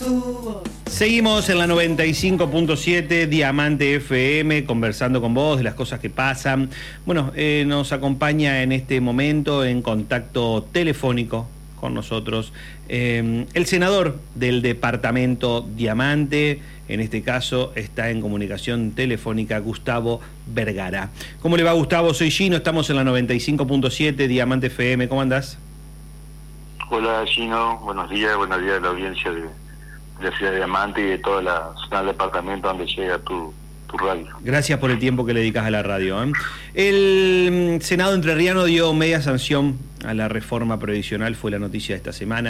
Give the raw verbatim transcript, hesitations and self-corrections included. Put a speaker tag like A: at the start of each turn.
A: Seguimos en la noventa y cinco punto siete Diamante F M, conversando con vos de las cosas que pasan. Bueno, eh, nos acompaña en este momento en contacto telefónico con nosotros eh, el senador del departamento Diamante. En este caso está en comunicación telefónica Gustavo Vergara. ¿Cómo le va, Gustavo? Soy Gino, estamos en la noventa y cinco punto siete Diamante F M. ¿Cómo andás?
B: Hola, Gino, buenos días, buenos días a la audiencia de, de la ciudad de Diamante y de toda la zona del departamento donde llega tu, tu radio.
A: Gracias por el tiempo que le dedicas a la radio, ¿eh? El Senado entrerriano dio media sanción a la reforma previsional, fue la noticia de esta semana.